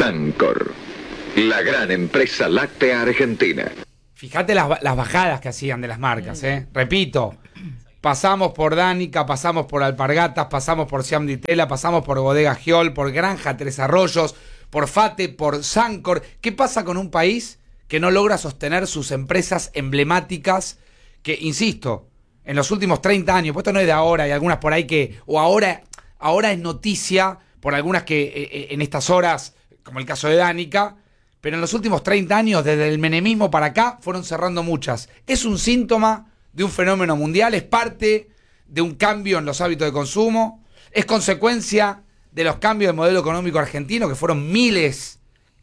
Sancor, la gran empresa láctea argentina. Fíjate las bajadas que hacían de las marcas, Repito, pasamos por Danica, pasamos por Alpargatas, pasamos por Siam Di Tela, pasamos por Bodega Giol, por Granja Tres Arroyos, por Fate, por Sancor. ¿Qué pasa con un país que no logra sostener sus empresas emblemáticas que, insisto, en los últimos 30 años, pues esto no es de ahora, hay algunas por ahí que, o ahora es noticia por algunas que en estas horas, como el caso de Danica, pero en los últimos 30 años, desde el menemismo para acá, fueron cerrando muchas. Es un síntoma de un fenómeno mundial, es parte de un cambio en los hábitos de consumo, es consecuencia de los cambios de modelo económico argentino, que fueron miles,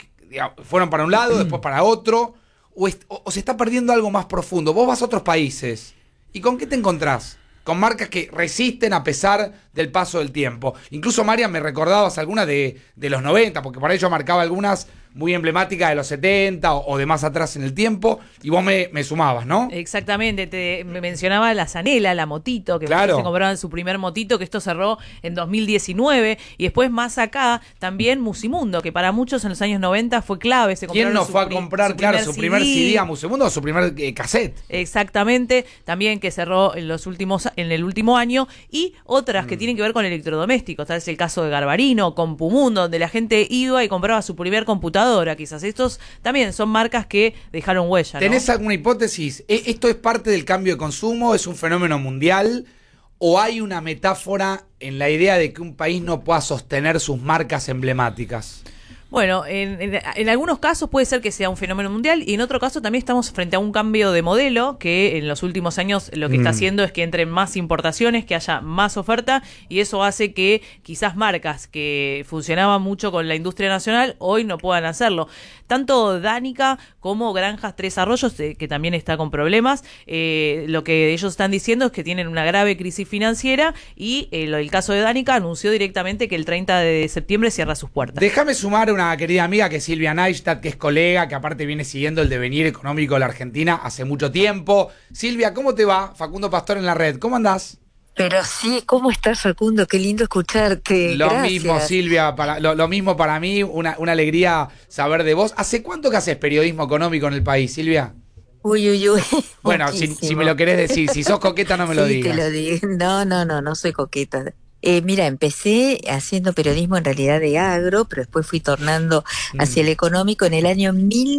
fueron para un lado, después para otro, o se está perdiendo algo más profundo. Vos vas a otros países, ¿y con qué te encontrás? Con marcas que resisten a pesar del paso del tiempo. Incluso, Marian, me recordabas algunas de los 90, porque para ello marcaba algunas muy emblemáticas de los 70 o de más atrás en el tiempo, y vos me sumabas, ¿no? Exactamente, me mencionaba la Zanela, la motito, que claro, se compraban su primer motito, que esto cerró en 2019, y después más acá, también Musimundo, que para muchos en los años 90 fue clave. ¿Quién no fue a comprar, su primer CD a Musimundo o su primer cassette? Exactamente, también que cerró en el último año, y otras que tienen que ver con electrodomésticos, tal es el caso de Garbarino, Compumundo, donde la gente iba y compraba su primer computadora. Quizás estos también son marcas que dejaron huella, ¿no? ¿Tenés alguna hipótesis? ¿Esto es parte del cambio de consumo? ¿Es un fenómeno mundial? ¿O hay una metáfora en la idea de que un país no pueda sostener sus marcas emblemáticas? Bueno, en algunos casos puede ser que sea un fenómeno mundial, y en otro caso también estamos frente a un cambio de modelo que en los últimos años lo que está haciendo es que entren más importaciones, que haya más oferta, y eso hace que quizás marcas que funcionaban mucho con la industria nacional hoy no puedan hacerlo. Tanto Danica como Granjas Tres Arroyos, que también está con problemas, lo que ellos están diciendo es que tienen una grave crisis financiera, y el caso de Danica anunció directamente que el 30 de septiembre cierra sus puertas. Déjame sumar una querida amiga que es Silvia Neistat, que es colega, que aparte viene siguiendo el devenir económico de la Argentina hace mucho tiempo. Silvia, ¿cómo te va? Facundo Pastor en la red, ¿cómo andás? Pero sí, ¿cómo estás, Facundo? Qué lindo escucharte. Lo Gracias. mismo, Silvia, lo mismo para mí, una alegría saber de vos. ¿Hace cuánto que haces periodismo económico en el país, Silvia? Uy. Bueno, si me lo querés decir, si sos coqueta no me lo digas. Sí, te lo digo. No soy coqueta. Mira, empecé haciendo periodismo en realidad de agro, pero después fui tornando hacia el económico en el año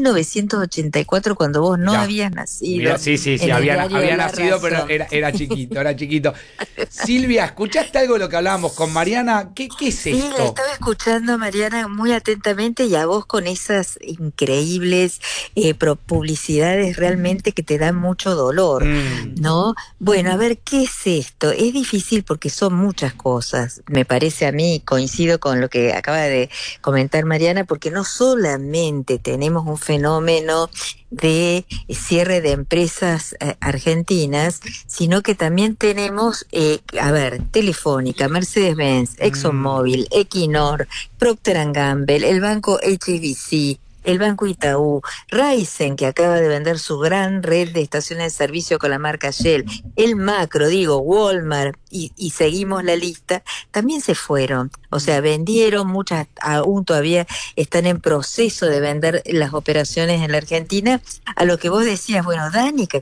1984, cuando vos no habías nacido. Mira, sí, había nacido, pero era chiquito. Silvia, ¿escuchaste algo de lo que hablábamos con Mariana? ¿Qué es esto? Sí, la estaba escuchando a Mariana muy atentamente, y a vos con esas increíbles publicidades realmente que te dan mucho dolor, ¿no? Bueno, a ver, ¿qué es esto? Es difícil porque son muchas cosas. Me parece a mí, coincido con lo que acaba de comentar Mariana, porque no solamente tenemos un fenómeno de cierre de empresas argentinas, sino que también tenemos, Telefónica, Mercedes-Benz, ExxonMobil, Equinor, Procter & Gamble, el banco HSBC, el Banco Itaú, Raizen, que acaba de vender su gran red de estaciones de servicio con la marca Shell, el Macro, Walmart, y seguimos la lista, también se fueron. O sea, vendieron, muchas aún todavía están en proceso de vender las operaciones en la Argentina. A lo que vos decías, Danica,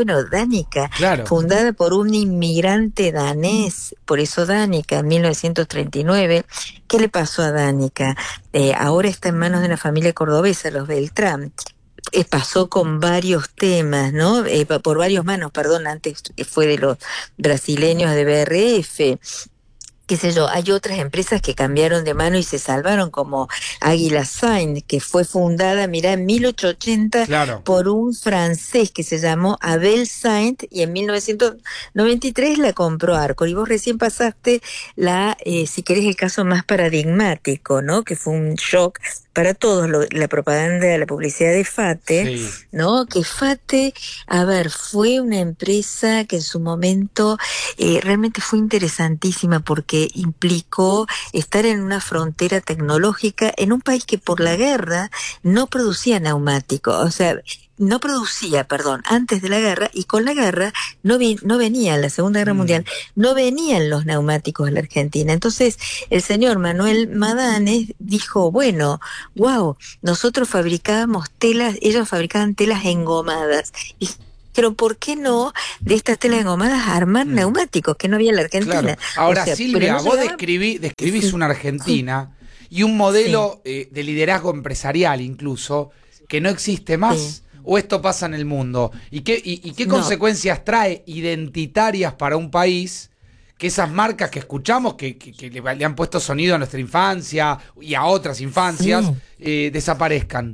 claro, fundada por un inmigrante danés, por eso Danica, en 1939. ¿Qué le pasó a Danica? Ahora está en manos de una familia cordobesa, los Beltrán. Pasó con varios temas, ¿no? Por varias manos, antes fue de los brasileños de BRF. Qué sé yo, hay otras empresas que cambiaron de mano y se salvaron, como Águila Saint, que fue fundada, mirá, en 1880 claro, por un francés que se llamó Abel Saint, y en 1993 la compró Arcor. Y vos recién pasaste si querés, el caso más paradigmático, ¿no? Que fue un shock para todos, la propaganda, la publicidad de Fate, sí, ¿no? Que Fate, fue una empresa que en su momento realmente fue interesantísima, porque implicó estar en una frontera tecnológica en un país que por la guerra no producía neumáticos. O sea, no producía, perdón, antes de la guerra, y con la guerra no venían, la Segunda Guerra Mundial, no venían los neumáticos a la Argentina. Entonces, el señor Manuel Madanes dijo, bueno, wow, nosotros fabricábamos telas, ellos fabricaban telas engomadas. Y pero ¿por qué no de estas telas engomadas armar neumáticos que no había en la Argentina? Claro. Ahora, O sea, Silvia, no vos llegaba- describís Sí. una Argentina y un modelo de liderazgo empresarial incluso que no existe más. Sí. ¿O esto pasa en el mundo? ¿Y qué No. consecuencias trae identitarias para un país que esas marcas que escuchamos, que le han puesto sonido a nuestra infancia y a otras infancias, desaparezcan?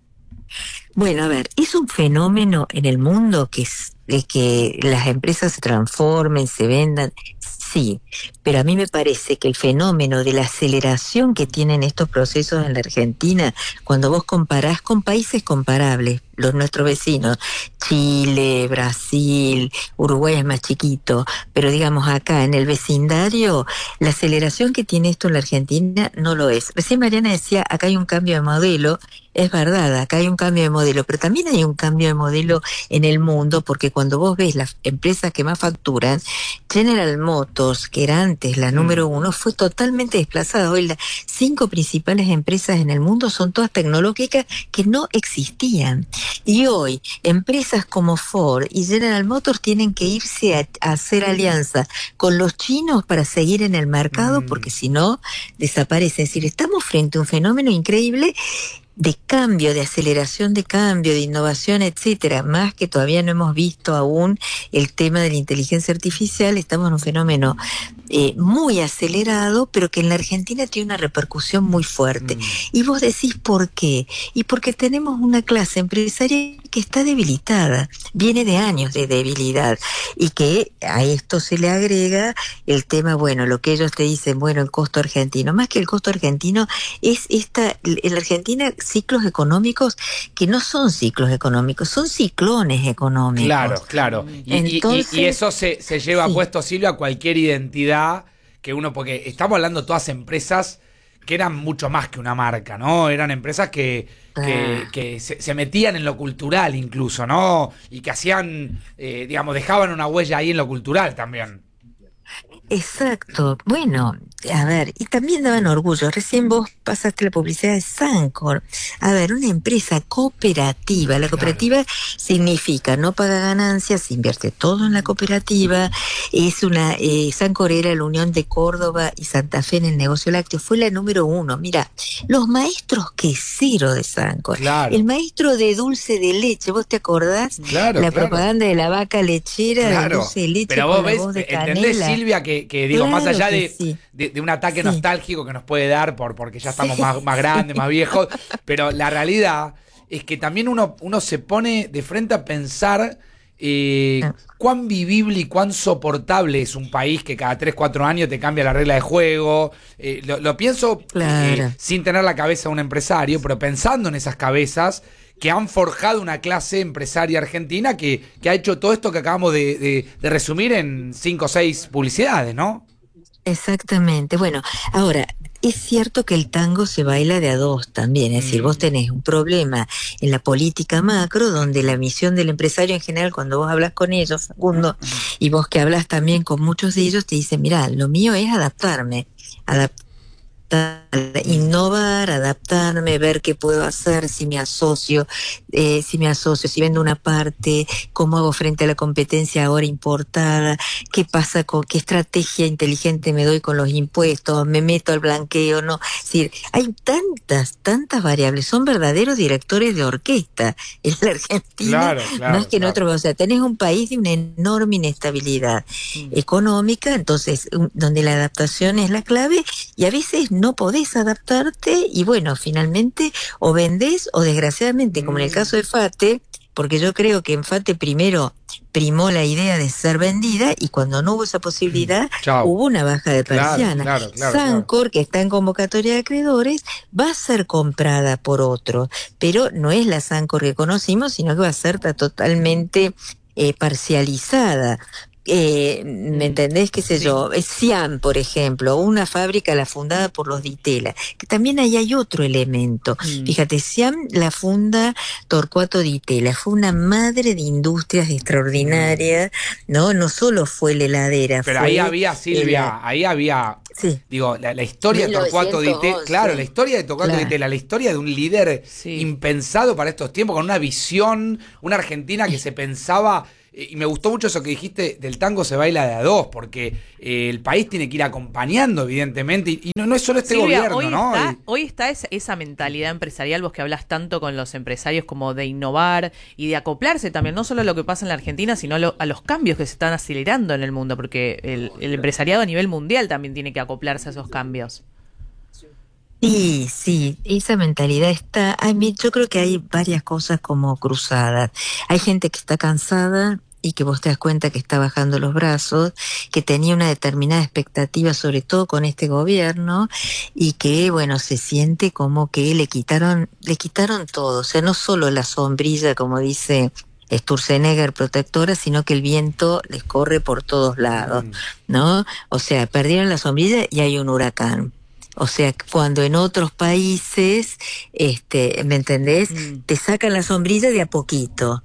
Bueno, a ver, es un fenómeno en el mundo de que las empresas se transformen, se vendan, sí, pero a mí me parece que el fenómeno de la aceleración que tienen estos procesos en la Argentina, cuando vos comparás con países comparables, nuestros vecinos, Chile, Brasil, Uruguay es más chiquito, pero digamos acá en el vecindario, la aceleración que tiene esto en la Argentina no lo es. Recién Mariana decía, acá hay un cambio de modelo. Es verdad, acá hay un cambio de modelo, pero también hay un cambio de modelo en el mundo, porque cuando vos ves las empresas que más facturan, General Motors, que era antes la número 1, fue totalmente desplazada. Hoy las 5 principales empresas en el mundo son todas tecnológicas que no existían. Y hoy, empresas como Ford y General Motors tienen que irse a hacer alianza con los chinos para seguir en el mercado, porque si no, desaparece. Es decir, estamos frente a un fenómeno increíble de cambio, de aceleración de cambio, de innovación, etcétera, más que todavía no hemos visto aún el tema de la inteligencia artificial. Estamos en un fenómeno muy acelerado, pero que en la Argentina tiene una repercusión muy fuerte. Y vos decís ¿por qué? Y porque tenemos una clase empresaria que está debilitada, viene de años de debilidad, y que a esto se le agrega el tema, bueno, lo que ellos te dicen, bueno, el costo argentino, más que el costo argentino, es en la Argentina ciclos económicos que no son ciclos económicos, son ciclones económicos. Claro, claro. Entonces, y eso se lleva sí. puesto, Silvia, a cualquier identidad que uno, porque estamos hablando de todas empresas que eran mucho más que una marca, ¿no? Eran empresas que se metían en lo cultural incluso, ¿no? Y que hacían, digamos, dejaban una huella ahí en lo cultural también. Exacto. Bueno, a ver, y también daban orgullo. Recién vos pasaste la publicidad de Sancor. A ver, una empresa cooperativa. La cooperativa significa no paga ganancias, invierte todo en la cooperativa. Es Sancor era la unión de Córdoba y Santa Fe en el negocio lácteo. Fue la número 1. Mira, los maestros queseros de Sancor. Claro. El maestro de dulce de leche, ¿vos te acordás? Claro, la claro. propaganda de la vaca lechera, de dulce de leche. Pero con vos la ves, voz de ¿entendés, canela. Silvia, que digo, Claro más allá que sí. de un ataque Sí. nostálgico que nos puede dar porque ya estamos más grandes, más viejos, pero la realidad es que también uno se pone de frente a pensar cuán vivible y cuán soportable es un país que cada 3, 4 años te cambia la regla de juego. Lo pienso Claro. sin tener la cabeza de un empresario, pero pensando en esas cabezas que han forjado una clase empresaria argentina que ha hecho todo esto que acabamos de resumir en 5 o 6 publicidades, ¿no? Exactamente. Bueno, ahora, es cierto que el tango se baila de a dos también, es decir, vos tenés un problema en la política macro, donde la misión del empresario en general, cuando vos hablas con ellos, Facundo, y vos que hablas también con muchos de ellos, te dicen, mirá, lo mío es adaptarme, innovar, adaptarme, ver qué puedo hacer, si me asocio, si vendo una parte, cómo hago frente a la competencia ahora importada, qué pasa qué estrategia inteligente me doy con los impuestos, me meto al blanqueo, no. Es decir, hay tantas variables, son verdaderos directores de orquesta en la Argentina, más que en otros. O sea, tenés un país de una enorme inestabilidad económica, entonces, donde la adaptación es la clave, y a veces no podés adaptarte, y bueno, finalmente o vendés o desgraciadamente, como en el caso de Fate, porque yo creo que en Fate primero primó la idea de ser vendida, y cuando no hubo esa posibilidad, hubo una baja de persiana. Claro, Sancor, que está en convocatoria de acreedores, va a ser comprada por otro, pero no es la Sancor que conocimos, sino que va a ser totalmente parcializada. ¿me entendés? ¿Qué sé yo? Siam, por ejemplo, una fábrica la fundada por los Di Tella, que también ahí hay otro elemento. Fíjate, Siam la funda Torcuato Di Tella, fue una madre de industrias extraordinaria, ¿no? No solo fue la heladera, Pero fue ahí había, Silvia, ahí había... Sí. Digo, la historia de Torcuato Di Tella, claro, la historia de Torcuato Di Tella, la historia de un líder impensado para estos tiempos, con una visión, una Argentina que se pensaba, y me gustó mucho eso que dijiste, del tango se baila de a dos, porque el país tiene que ir acompañando, evidentemente, y no es solo este Silvia, gobierno, ¿no? Hoy está esa mentalidad empresarial, vos que hablas tanto con los empresarios como de innovar y de acoplarse también, no solo a lo que pasa en la Argentina, sino a los cambios que se están acelerando en el mundo, porque el empresariado a nivel mundial también tiene que acoplarse a esos cambios. Sí, sí, esa mentalidad está, yo creo que hay varias cosas como cruzadas. Hay gente que está cansada y que vos te das cuenta que está bajando los brazos, que tenía una determinada expectativa, sobre todo con este gobierno, y que, bueno, se siente como que le quitaron todo. O sea, no solo la sombrilla, como dice Sturzenegger, protectora, sino que el viento les corre por todos lados, ¿no? O sea, perdieron la sombrilla y hay un huracán. O sea, cuando en otros países, ¿me entendés? Te sacan la sombrilla de a poquito.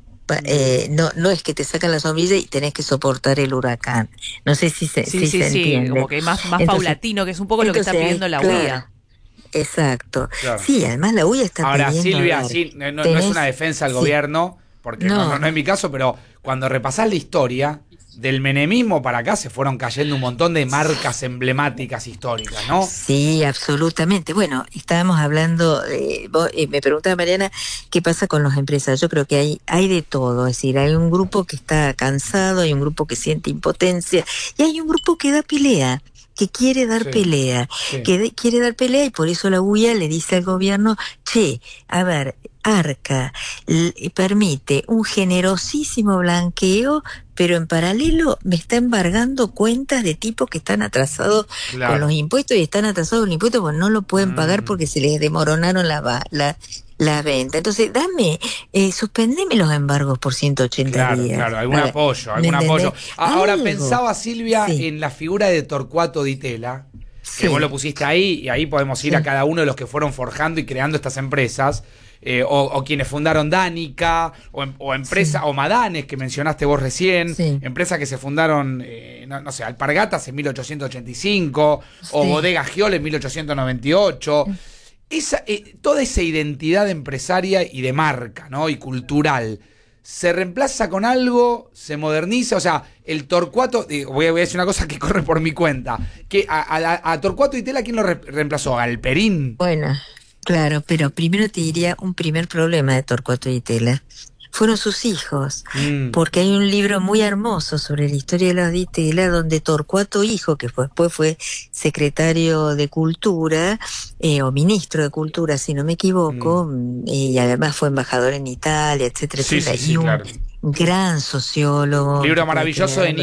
No es que te sacan la sombrilla y tenés que soportar el huracán. No sé si se entiende. Como que más entonces, paulatino, que es un poco lo que está pidiendo la UIA. Exacto. Claro. Sí, además la UIA está pidiendo... Ahora, Silvia, sí, no es una defensa al gobierno, porque no es mi caso, pero cuando repasás la historia... Del menemismo para acá se fueron cayendo un montón de marcas emblemáticas históricas, ¿no? Sí, absolutamente. Bueno, estábamos hablando, me preguntaba Mariana, ¿qué pasa con los empresarios? Yo creo que hay de todo, es decir, hay un grupo que está cansado, hay un grupo que siente impotencia y hay un grupo que da pelea, que quiere dar pelea, que quiere dar pelea, y por eso la UIA le dice al gobierno, a ver, Arca permite un generosísimo blanqueo, pero en paralelo me está embargando cuentas de tipos que están atrasados con los impuestos, y están atrasados con los impuestos porque no lo pueden pagar porque se les desmoronaron la venta. Entonces, suspendeme los embargos por 180 días. Claro, algún apoyo. Ahora pensaba, Silvia, en la figura de Torcuato Di Tella, que vos lo pusiste ahí, y ahí podemos ir a cada uno de los que fueron forjando y creando estas empresas. O quienes fundaron Danica, o empresas, o Madanes, que mencionaste vos recién, empresas que se fundaron, no sé, Alpargatas en 1885, o Bodega Giol en 1898. Toda esa identidad empresaria y de marca, ¿no? Y cultural, ¿se reemplaza con algo? ¿Se moderniza? O sea, el Torcuato, voy a decir una cosa que corre por mi cuenta, que a Torcuato Di Tella, ¿quién lo reemplazó? ¿Galperín? Bueno, claro, pero primero te diría, un primer problema de Torcuato Di Tella fueron sus hijos, porque hay un libro muy hermoso sobre la historia de los Di Tella, donde Torcuato hijo, que después fue secretario de Cultura, o ministro de Cultura, si no me equivoco, y además fue embajador en Italia, etcétera, etcétera, y un gran sociólogo. Libro maravilloso de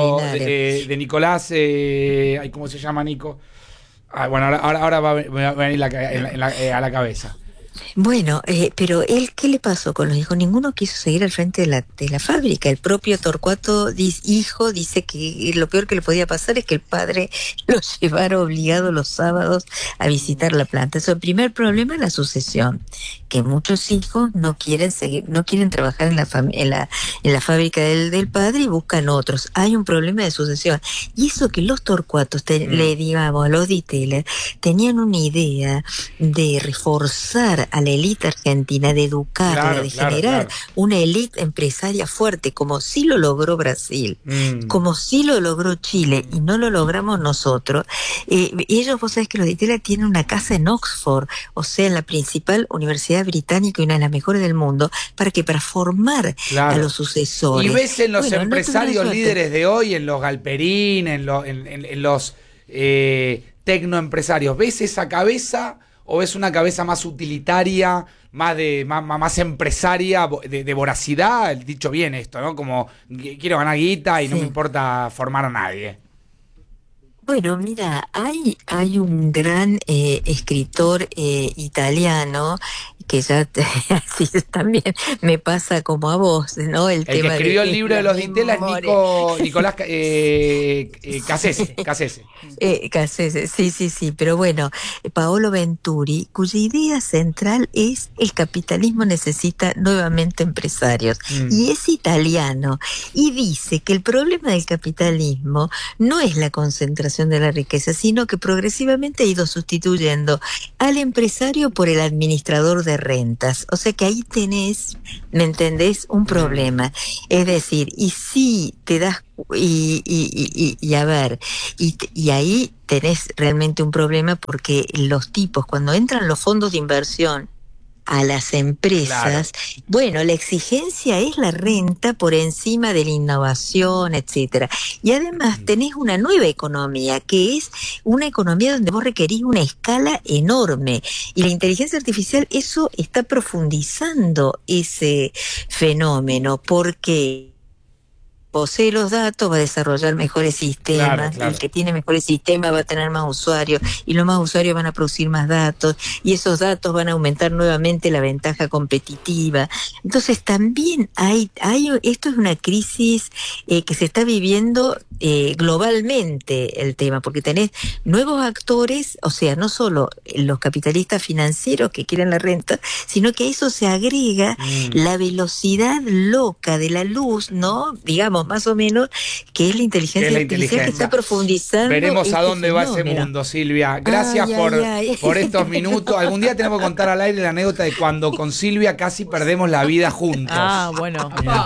de Nicolás, ¿cómo se llama Nico? Bueno, ahora me va a venir a la cabeza. Bueno, pero él, ¿qué le pasó con los hijos? Ninguno quiso seguir al frente de la fábrica. El propio Torcuato hijo dice que lo peor que le podía pasar es que el padre lo llevara obligado los sábados a visitar la planta. Eso, el primer problema es la sucesión, que muchos hijos no quieren trabajar en la fábrica del padre y buscan otros. Hay un problema de sucesión. Y eso que los Torcuatos, los Di Tella, tenían una idea de reforzar a la élite argentina, de educarla, de generar una élite empresaria fuerte, como sí lo logró Brasil, como sí lo logró Chile, y no lo logramos nosotros. Ellos, vos sabés que los Di Tella tienen una casa en Oxford, o sea, en la principal universidad británica y una de las mejores del mundo, para formar a los sucesores. Y ves en los empresarios líderes de hoy, en los Galperín, en los tecnoempresarios, ¿ves esa cabeza? ¿O ves una cabeza más utilitaria, más empresaria, de voracidad? Dicho bien esto, ¿no? Como quiero ganar guita y no me importa formar a nadie. Bueno, mira, hay un gran escritor italiano que ya así también me pasa como a vos, ¿no? El que tema escribió el libro de los Ditela es memoria. Nicolás Cassese. Cassese, sí, pero bueno, Paolo Venturi, cuya idea central es el capitalismo necesita nuevamente empresarios, y es italiano, y dice que el problema del capitalismo no es la concentración de la riqueza, sino que progresivamente ha ido sustituyendo al empresario por el administrador de rentas. O sea que ahí tenés, ¿me entendés? Un problema. Es decir, y si te das y a ver, y ahí tenés realmente un problema porque los tipos, cuando entran los fondos de inversión a las empresas, bueno, la exigencia es la renta por encima de la innovación, etcétera. Y además tenés una nueva economía, que es una economía donde vos requerís una escala enorme. Y la inteligencia artificial, eso está profundizando ese fenómeno, porque posee los datos, va a desarrollar mejores sistemas, Claro. el que tiene mejores sistemas va a tener más usuarios, y los más usuarios van a producir más datos, y esos datos van a aumentar nuevamente la ventaja competitiva. Entonces también esto es una crisis que se está viviendo globalmente, el tema, porque tenés nuevos actores, o sea, no solo los capitalistas financieros que quieren la renta, sino que a eso se agrega la velocidad loca de la luz, ¿no? Digamos, más o menos, que es la inteligencia artificial que está profundizando. Veremos a dónde va ese fenómeno. mundo, Silvia. Gracias por estos minutos. Algún día tenemos que contar al aire la anécdota de cuando con Silvia casi perdemos la vida juntos. Ah, bueno.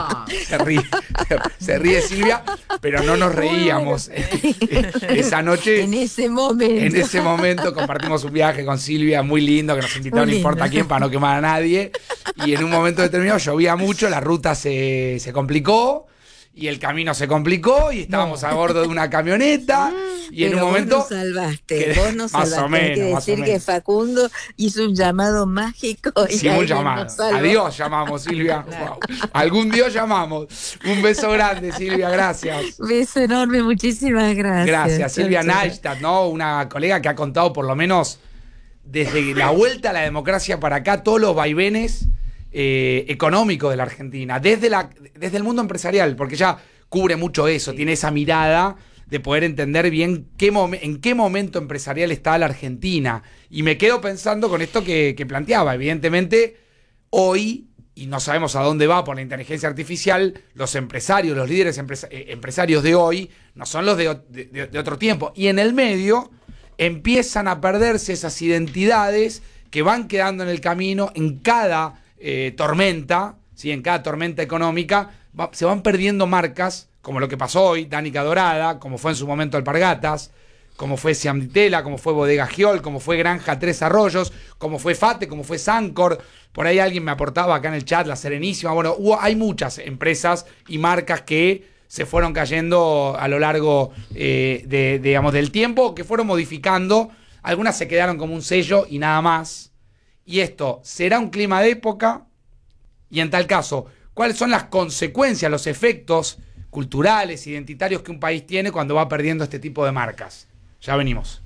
Se ríe Silvia, pero no nos reíamos. Esa noche, En ese momento compartimos un viaje con Silvia muy lindo, que nos invitó, no importa quién, para no quemar a nadie. Y en un momento determinado llovía mucho, la ruta se complicó. Y el camino se complicó y estábamos a bordo de una camioneta y en pero un momento... vos nos salvaste, Hay que decir que Facundo hizo un llamado mágico. Sí, un llamado. Adiós llamamos, Silvia. Wow. Algún Dios llamamos. Un beso grande, Silvia, gracias. Beso enorme, muchísimas gracias. Gracias, Silvia Neistat, ¿no? Una colega que ha contado por lo menos desde la vuelta a la democracia para acá todos los vaivenes económico de la Argentina, desde el mundo empresarial, porque ella cubre mucho eso, tiene esa mirada de poder entender bien en qué momento empresarial está la Argentina. Y me quedo pensando con esto que planteaba. Evidentemente, hoy, y no sabemos a dónde va por la inteligencia artificial, los empresarios, los líderes empresarios de hoy, no son los de otro tiempo. Y en el medio empiezan a perderse esas identidades que van quedando en el camino en cada tormenta, ¿sí? En cada tormenta económica se van perdiendo marcas, como lo que pasó hoy, Danica Dorada, como fue en su momento Alpargatas, como fue Siam Ditela, como fue Bodega Giol, como fue Granja Tres Arroyos, como fue Fate, como fue Sancor. Por ahí alguien me aportaba acá en el chat, La Serenísima. Bueno, hay muchas empresas y marcas que se fueron cayendo a lo largo del tiempo, que fueron modificando. Algunas se quedaron como un sello y nada más. Y esto, ¿será un clima de época? Y en tal caso, ¿cuáles son las consecuencias, los efectos culturales, identitarios que un país tiene cuando va perdiendo este tipo de marcas? Ya venimos.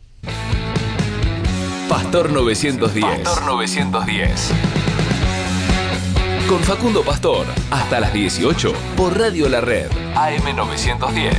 Pastor 910. Pastor 910. Con Facundo Pastor, hasta las 18, por Radio La Red, AM 910.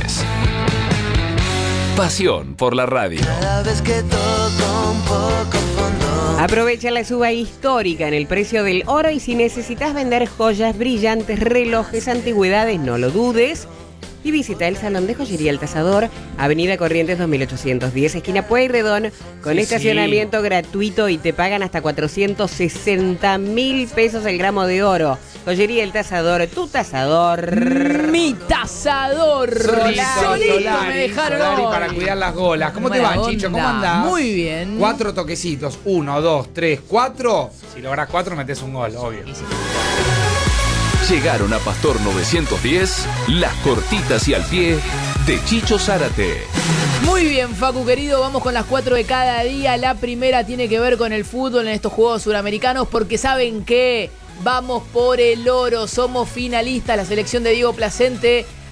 Pasión por la radio. Cada vez que toco un poco fondo. Aprovecha la suba histórica en el precio del oro y si necesitas vender joyas, brillantes, relojes, antigüedades, no lo dudes. Y visita el Salón de Joyería El Tasador, Avenida Corrientes 2810, esquina Pueyrredón, con estacionamiento gratuito y te pagan hasta 460.000 pesos el gramo de oro. Joyería El Tasador, tu tasador. Mi tasador. Solari, me dejaron hoy. para cuidar las golas. ¿Cómo te va, Buena Chicho? ¿Cómo onda. andás? Muy bien. 4 toquecitos. 1, 2, 3, 4. Si lográs 4, metés un gol, obvio. Llegaron a Pastor 910, las cortitas y al pie de Chicho Zárate. Muy bien, Facu querido, vamos con las 4 de cada día. La primera tiene que ver con el fútbol en estos Juegos Suramericanos, porque ¿saben qué? Vamos por el oro, somos finalistas. La selección de Diego Placente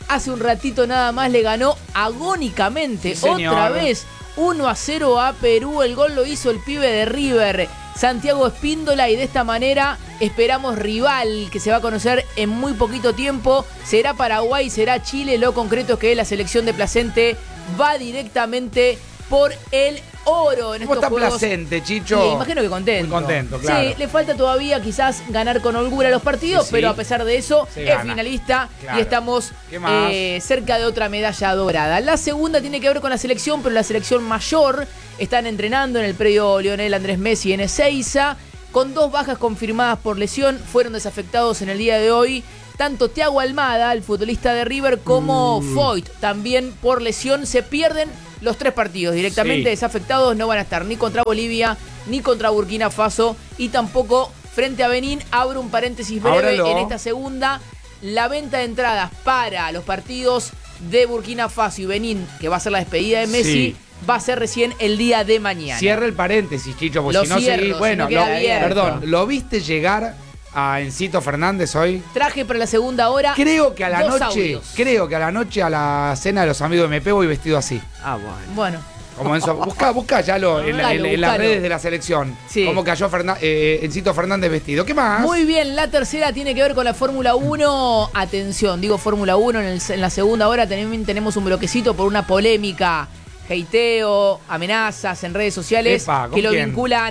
hace un ratito nada más le ganó agónicamente, Sí, señor. otra vez, 1-0 a Perú. El gol lo hizo el pibe de River, Santiago Espíndola, y de esta manera esperamos rival que se va a conocer en muy poquito tiempo. Será Paraguay, será Chile. Lo concreto es que la selección de Placente va directamente por el oro en ¿Cómo estos está juegos. Placente, Chicho? Sí, imagino que contento. Muy contento, claro. Sí, le falta todavía quizás ganar con holgura los partidos, Sí, sí. pero a pesar de eso Se es gana. finalista Claro. y estamos ¿Qué más? cerca de otra medalla dorada. La segunda tiene que ver con la selección, pero la selección mayor. Están entrenando en el predio Lionel Andrés Messi en Ezeiza, con 2 bajas confirmadas por lesión. Fueron desafectados en el día de hoy tanto Thiago Almada, el futbolista de River, como Foyt, también por lesión. Se pierden los 3 partidos directamente. Sí. Desafectados, no van a estar ni contra Bolivia, ni contra Burkina Faso, y tampoco frente a Benín. Abro un paréntesis breve Ábralo. en esta segunda. La venta de entradas para los partidos de Burkina Faso y Benín, que va a ser la despedida de Messi, Sí. va a ser recién el día de mañana. Cierra el paréntesis, Chicho, porque Lo si no cierro, seguís. si Bueno, no queda abierto. perdón, ¿lo viste llegar a Encito Fernández hoy? Traje para la segunda hora. Creo que a la 2 noche, audios. a la cena de los amigos de MP voy vestido así. Ah, bueno. Bueno, Como Enzo, busca ya en las Búscalo. redes de la selección. Sí. Cómo cayó Encito Fernández vestido. ¿Qué más? muy bien. La tercera tiene que ver con la Fórmula 1. Atención, digo Fórmula 1. En la segunda hora tenemos un bloquecito por una polémica. Heiteo, amenazas en redes sociales. Epa, ¿con que lo quién? vinculan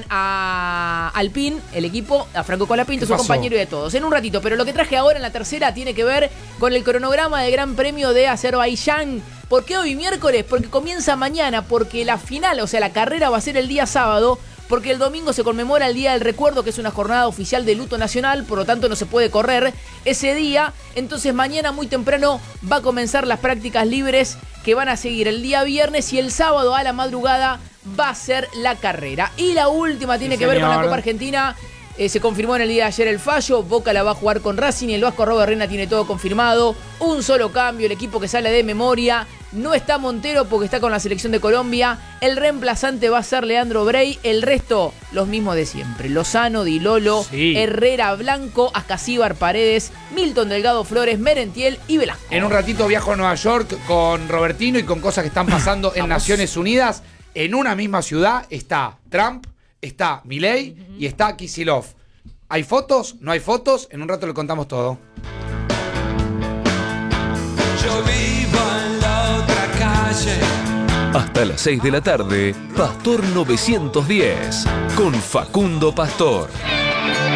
a Alpine, el equipo, a Franco Colapinto, ¿Qué su pasó? compañero y de todos. En un ratito, pero lo que traje ahora en la tercera tiene que ver con el cronograma del Gran Premio de Azerbaiyán. ¿Por qué hoy miércoles? Porque comienza mañana, porque la final, o sea, la carrera va a ser el día sábado, porque el domingo se conmemora el Día del Recuerdo, que es una jornada oficial de luto nacional, por lo tanto no se puede correr ese día. Entonces mañana muy temprano va a comenzar las prácticas libres, que van a seguir el día viernes, y el sábado a la madrugada va a ser la carrera. Y la última tiene Sí, que ver con la señor. Copa Argentina. Se confirmó en el día de ayer el fallo. Boca la va a jugar con Racing y el Vasco Robert Reina tiene todo confirmado. Un solo cambio, el equipo que sale de memoria. No está Montero porque está con la selección de Colombia. El reemplazante va a ser Leandro Brey. El resto, los mismos de siempre. Lozano, Di Lolo, Sí. Herrera, Blanco, Ascasíbar, Paredes, Milton Delgado Flores, Merentiel y Velasco. En un ratito viajo a Nueva York con Robertino y con cosas que están pasando en Naciones Unidas. En una misma ciudad está Trump, está Milei y está Kicillof. ¿Hay fotos? ¿No hay fotos? En un rato le contamos todo. Yo vivo en la otra calle. Hasta las 6 de la tarde, Pastor 910, con Facundo Pastor.